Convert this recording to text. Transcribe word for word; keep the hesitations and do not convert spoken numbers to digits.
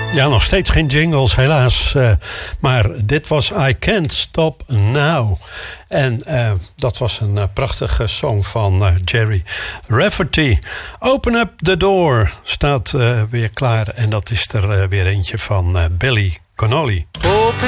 Ja, nog steeds geen jingles, helaas. Uh, maar dit was I Can't Stop Now. En uh, dat was een uh, prachtige song van uh, Jerry Rafferty. Open Up the Door staat uh, weer klaar. En dat is er uh, weer eentje van uh, Billy Connolly. Open